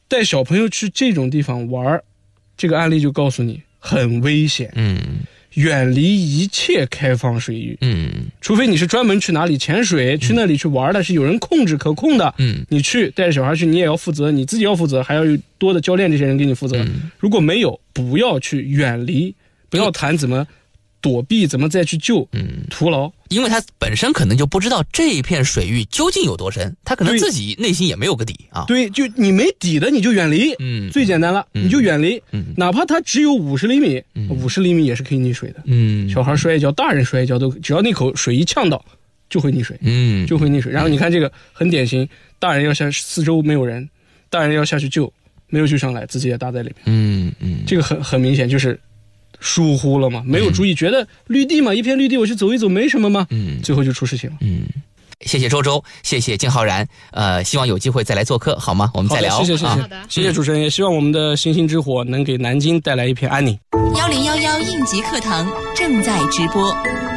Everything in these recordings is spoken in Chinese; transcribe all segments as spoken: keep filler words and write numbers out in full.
带小朋友去这种地方玩，这个案例就告诉你很危险。 嗯， 远离一切开放水域。 嗯， 除非你是专门去哪里潜水、嗯、去那里去玩的，是有人控制可控的。 嗯， 你去带着小孩去，你也要负责，你自己要负责，还要有多的教练这些人给你负责。 嗯、 如果没有，不要去远离，不要谈怎么躲避，怎么再去救， 嗯， 徒劳。 因为他本身可能就不知道这一片水域究竟有多深，他可能自己内心也没有个底啊。 对，就你没底的你就远离， 嗯， 最简单了， 嗯、 你就远离， 嗯， 哪怕它只有五十厘米，五十厘米也是可以溺水的。 嗯， 小孩摔一跤，大人摔一跤都，只要那口水一呛到，就会溺水， 嗯， 就会溺水。然后你看这个很典型，大人要下四周没有人，大人要下去救，没有救上来，自己也搭在里面。 嗯嗯， 这个很很明显就是。疏忽了嘛，没有注意，嗯、觉得绿地嘛，一片绿地我去走一走没什么嘛， 嗯， 最后就出事情了。 嗯，谢谢周周，谢谢靳浩然，呃，希望有机会再来做客，好吗？我们再聊。 谢谢谢谢， 啊、 谢谢主持人，也希望我们的星星之火能给南京带来一片安宁。 幺零幺幺应急课堂正在直播。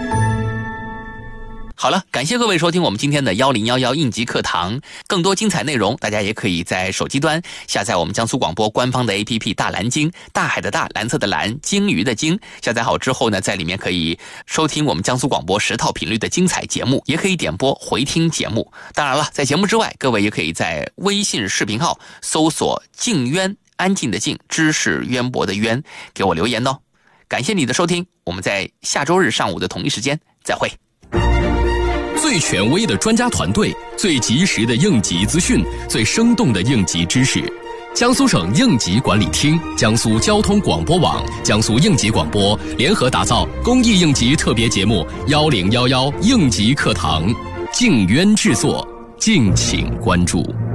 好了，感谢各位收听我们今天的幺零幺幺应急课堂。更多精彩内容，大家也可以在手机端下载我们江苏广播官方的 A P P 大蓝鲸，大海的大，蓝色的蓝，鲸鱼的鲸。下载好之后呢，在里面可以收听我们江苏广播十套频率的精彩节目，也可以点播回听节目。当然了，在节目之外，各位也可以在微信视频号搜索静渊，安静的静，知识渊博的渊，给我留言哦。感谢你的收听，我们在下周日上午的同一时间再会。 最权威的专家团队，最及时的应急资讯，最生动的应急知识。江苏省应急管理厅、江苏交通广播网、江苏应急广播联合打造公益应急特别节目幺零幺幺应急课堂，静渊制作，敬请关注。